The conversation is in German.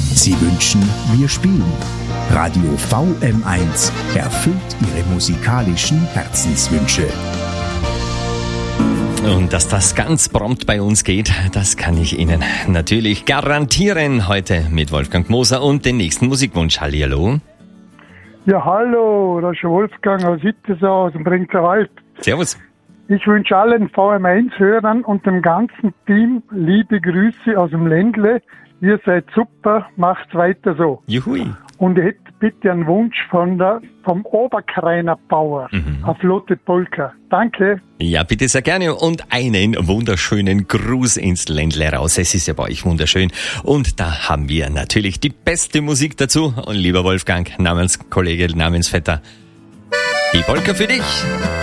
Sie wünschen, wir spielen. Radio VM1 erfüllt Ihre musikalischen Herzenswünsche. Und dass das ganz prompt bei uns geht, das kann ich Ihnen natürlich garantieren. Heute mit Wolfgang Moser und den nächsten Musikwunsch. Hallihallo. Ja, hallo, das ist Wolfgang aus Ittesau, aus dem Brinkerwald. Servus. Ich wünsche allen VM1-Hörern und dem ganzen Team liebe Grüße aus dem Ländle. Ihr seid super, macht's weiter so. Juhui. Und ich hätte bitte einen Wunsch vom Oberkreiner Bauer, eine flotte Polka. Danke. Ja, bitte sehr gerne und einen wunderschönen Gruß ins Ländle raus. Es ist ja bei euch wunderschön. Und da haben wir natürlich die beste Musik dazu. Und lieber Wolfgang, Namenskollege, Namensvetter, die Polka für dich.